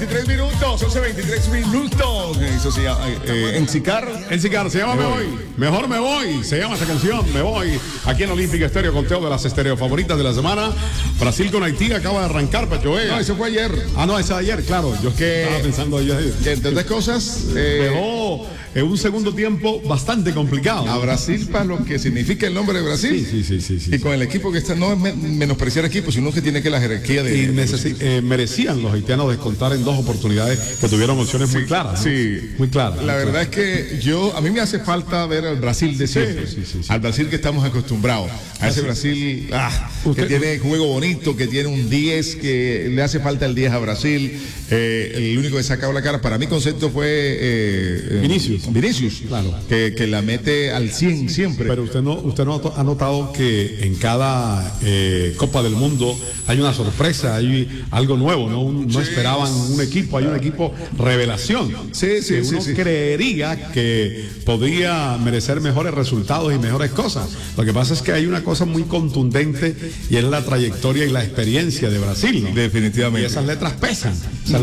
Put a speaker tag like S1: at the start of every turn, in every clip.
S1: 11:23 minutos, 11:23 minutos. Eso se llama, en Sicar
S2: se llama Me Voy. Mejor Me Voy, se llama esa canción, Me Voy. Aquí en Olímpica Estéreo, conteo de las estéreo favoritas de la semana. Brasil con Haití acaba de arrancar, Pacho Vega.
S1: No, eso fue ayer.
S2: Ah, no, eso ayer, claro. Yo estaba pensando ayer.
S1: Entre otras cosas,
S2: dejó en un segundo tiempo bastante complicado.
S1: A Brasil, para lo que significa el nombre de Brasil.
S2: Sí.
S1: Y con el equipo que está, no es menospreciar equipo, sino que tiene que la jerarquía de.
S2: Y merecían los haitianos descontar en dos oportunidades que tuvieron opciones muy claras, ¿no?
S1: Sí,
S2: muy claras.
S1: La verdad es que a mí me hace falta ver al Brasil de siempre, al Brasil que estamos acostumbrados, a ese Brasil que tiene juego bonito, que tiene un 10, que le hace falta el 10 a Brasil. El único que sacaba la cara, para mi concepto fue Vinicius,
S2: claro,
S1: que la mete al 100 siempre.
S2: Pero usted no ha notado que en cada Copa del Mundo hay una sorpresa, hay algo nuevo, no esperaban un equipo, hay un equipo revelación. Uno creería que podría merecer mejores resultados y mejores cosas. Lo que pasa es que hay una cosa muy contundente y es la trayectoria y la experiencia de Brasil, ¿no?
S1: Definitivamente.
S2: Y esas letras pesan,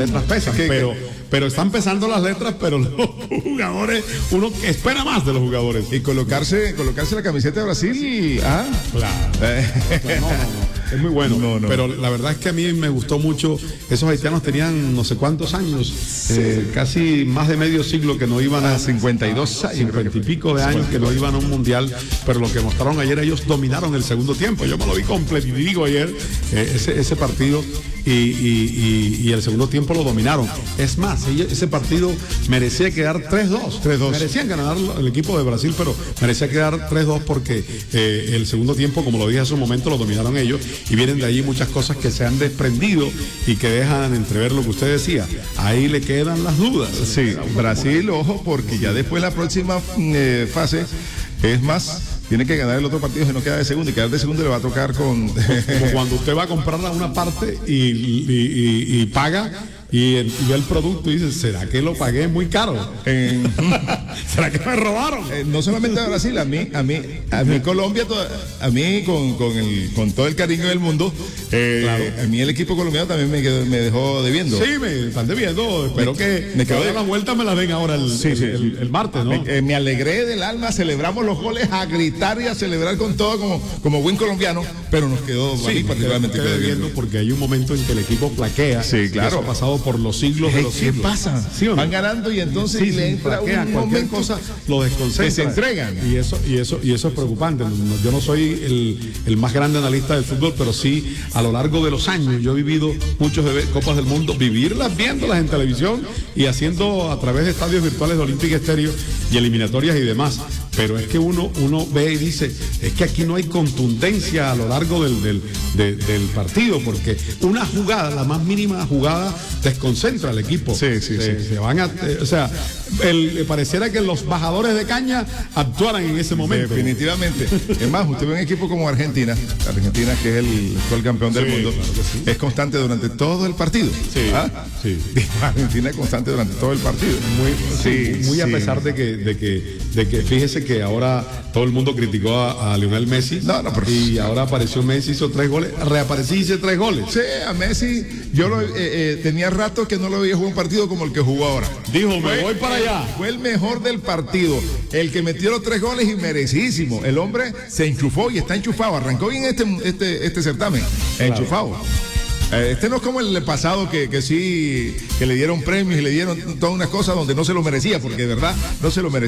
S2: pero están pesando las letras, pero los jugadores, uno espera más de los jugadores.
S1: Y colocarse la camiseta de Brasil,
S2: claro. No. Es muy bueno, pero la verdad es que a mí me gustó mucho. Esos haitianos tenían no sé cuántos años, casi más de medio siglo que no iban a
S1: 52 años,
S2: 50 y pico de años que no iban a un mundial, pero lo que mostraron ayer, ellos dominaron el segundo tiempo. Yo me lo vi completitivo ayer, ese partido, y el segundo tiempo lo dominaron. Es más, ese partido merecía quedar 3-2. Merecían ganar el equipo de Brasil, pero merecía quedar 3-2 porque el segundo tiempo, como lo dije hace un momento, lo dominaron ellos. Y vienen de allí muchas cosas que se han desprendido y que dejan entrever lo que usted decía. Ahí le quedan las dudas.
S1: Sí, Brasil, ojo, porque ya después la próxima fase es más. Tiene que ganar el otro partido si no queda de segundo, y quedar de segundo le va a tocar como
S2: cuando usted va a comprar una parte y paga y ve el producto y dice, ¿será que lo pagué muy caro? ¿Será que me robaron?
S1: No solamente a Brasil, a mí Colombia, a mí con todo el cariño del mundo, claro. A mí el equipo colombiano también me dejó debiendo.
S2: Sí, me están debiendo. Espero que las vueltas me las den ahora el martes, ¿no?
S1: Me alegré del alma, celebramos los goles a gritar y a celebrar con todo como buen colombiano, pero nos quedó particularmente
S2: debiendo porque hay un momento en que el equipo flaquea.
S1: Sí, claro.
S2: Eso ha pasado por los siglos de los siglos.
S1: ¿Qué pasa?
S2: ¿Sí o no?
S1: Van ganando y entonces le entra un momento,
S2: cosa lo desconcentra.
S1: Que se entregan.
S2: Y eso es preocupante. Yo no soy el más grande analista del fútbol, pero sí, a lo largo de los años, yo he vivido muchas Copas del Mundo, vivirlas viéndolas en televisión y haciendo a través de estadios virtuales de Olímpica Estéreo y eliminatorias y demás. Pero es que uno ve y dice, es que aquí no hay contundencia a lo largo del partido, porque una jugada, la más mínima jugada, desconcentra al equipo. Se van a, pareciera que los bajadores de caña actuaran en ese momento.
S1: Definitivamente. Es más, usted ve un equipo como Argentina, que es el actual campeón del mundo, claro que sí. Es constante durante todo el partido. Argentina es constante durante todo el partido.
S2: Muy a pesar de que fíjese que ahora todo el mundo criticó a Lionel Messi. Y ahora apareció Messi, hizo 3 goles, reapareció y hizo 3 goles.
S1: Sí, a Messi, yo tenía rato que no lo veía jugar un partido como el que jugó ahora.
S2: Dijo, me voy para allá.
S1: Fue el mejor del partido, el que metió los 3 goles y merecidísimo. El hombre se enchufó y está enchufado. Arrancó bien este certamen, claro. Enchufado. No es como el pasado que le dieron premios y le dieron todas unas cosas donde no se lo merecía, porque de verdad no se lo merecía.